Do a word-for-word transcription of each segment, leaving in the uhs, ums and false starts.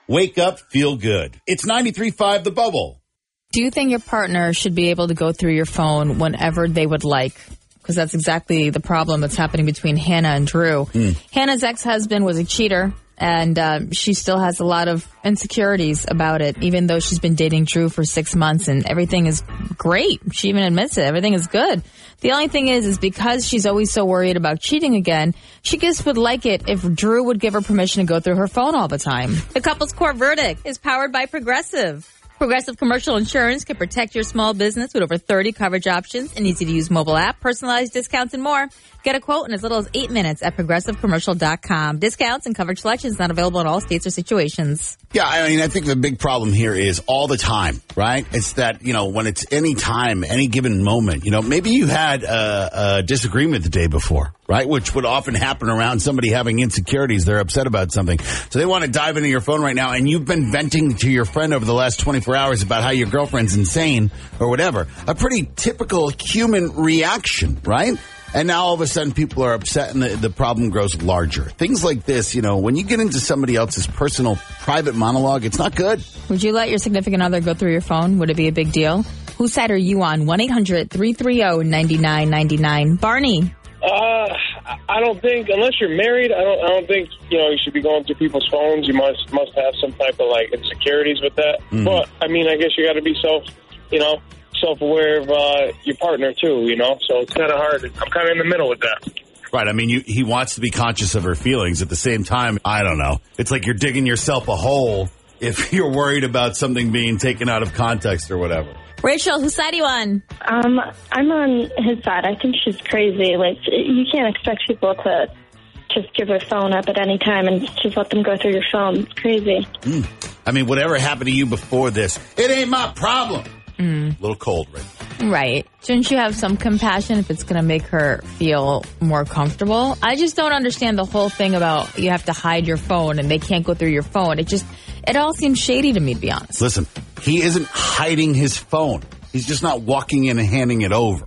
Wake up, feel good. It's ninety-three point five The Bubble. Do you think your partner should be able to go through your phone whenever they would like? Because that's exactly the problem that's happening between Hannah and Drew. Mm. Hannah's ex-husband was a cheater, and uh, she still has a lot of insecurities about it, even though she's been dating Drew for six months, and everything is great. She even admits it. Everything is good. The only thing is, is because she's always so worried about cheating again, she just would like it if Drew would give her permission to go through her phone all the time. The couple's court verdict is powered by Progressive. Progressive Commercial Insurance can protect your small business with over thirty coverage options, an easy-to-use mobile app, personalized discounts, and more. Get a quote in as little as eight minutes at progressive commercial dot com. Discounts and coverage selections not available in all states or situations. Yeah, I mean, I think the big problem here is all the time, right? It's that, you know, when it's any time, any given moment, you know, maybe you had a, a disagreement the day before, right? Which would often happen around somebody having insecurities. They're upset about something. So they want to dive into your phone right now, and you've been venting to your friend over the last twenty-four hours about how your girlfriend's insane or whatever. A pretty typical human reaction, right? And now all of a sudden people are upset and the, the problem grows larger. Things like this, you know, when you get into somebody else's personal, private monologue, it's not good. Would you let your significant other go through your phone? Would it be a big deal? Whose side are you on? one eight hundred three three zero nine nine nine nine. Barney. Uh, I don't think, unless you're married, I don't I don't think, you know, you should be going through people's phones. You must must have some type of, like, insecurities with that. Mm-hmm. But, I mean, I guess you got to be self, you know, self-aware of uh, your partner, too, you know? So it's kind of hard. I'm kind of in the middle with that. Right. I mean, you, he wants to be conscious of her feelings. At the same time, I don't know. It's like you're digging yourself a hole if you're worried about something being taken out of context or whatever. Rachel, whose side are you on? Um, I'm on his side. I think she's crazy. Like, you can't expect people to just give their phone up at any time and just let them go through your phone. It's crazy. Mm. I mean, whatever happened to you before this, it ain't my problem. Mm. A little cold, right? Right. Shouldn't you have some compassion if it's going to make her feel more comfortable? I just don't understand the whole thing about you have to hide your phone and they can't go through your phone. It just, it all seems shady to me, to be honest. Listen, he isn't hiding his phone. He's just not walking in and handing it over.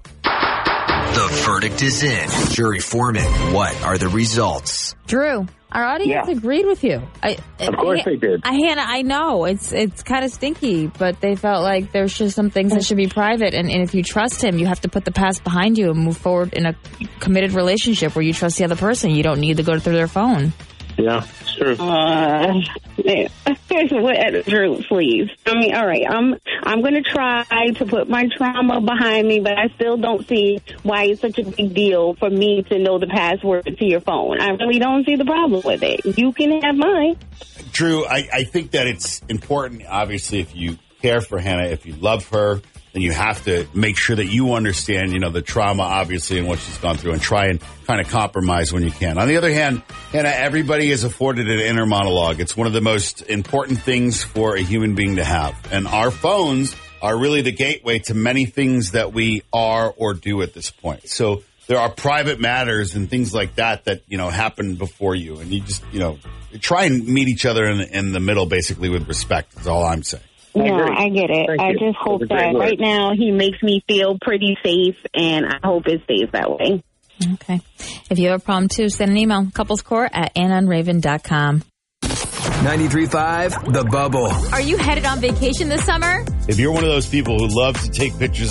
The verdict is in. Jury foreman, what are the results? Drew, our audience yeah. agreed with you. I, of course I, they did. I, Hannah, I know it's it's kind of stinky, but they felt like there's just some things that should be private. And, and if you trust him, you have to put the past behind you and move forward in a committed relationship where you trust the other person. You don't need to go through their phone. Yeah, it's true. Uh, yeah. What, Drew, please. I mean, all right, I'm I'm going to try to put my trauma behind me, but I still don't see why it's such a big deal for me to know the password to your phone. I really don't see the problem with it. You can have mine. Drew, I, I think that it's important, obviously, if you care for Hannah, if you love her, then you have to make sure that you understand, you know, the trauma, obviously, and what she's gone through, and try and kind of compromise when you can. On the other hand, Hannah, everybody is afforded an inner monologue. It's one of the most important things for a human being to have. And our phones are really the gateway to many things that we are or do at this point. So there are private matters and things like that that, you know, happen before you. And you just, you know, try and meet each other in, in the middle, basically, with respect is all I'm saying. No, I get it. Thank I you. just hope That's a that great word. right now he makes me feel pretty safe, and I hope it stays that way. Okay. If you have a problem, too, send an email. couplescourt at anna and raven dot com. ninety-three point five The Bubble. Are you headed on vacation this summer? If you're one of those people who love to take pictures